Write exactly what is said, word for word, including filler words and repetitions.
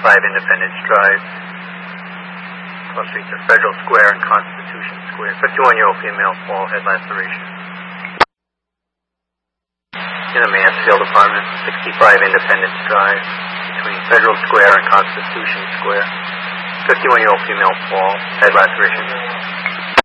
sixty-five Independence Drive. Cross streets are Federal Square and Constitution Square. fifty-one-year-old female fall, head laceration. In the Mansfield apartment, sixty-five Independence Drive, between Federal Square and Constitution Square. fifty-one-year-old female fall, head laceration.